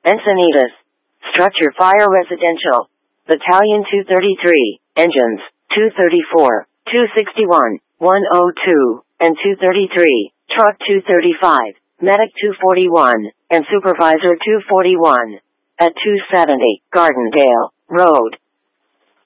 Encinitas. Structure Fire Residential. Battalion 233. Engines, 234, 261, 102, and 233. Truck 235. Medic 241, and Supervisor 241. At 270 Gardendale Road,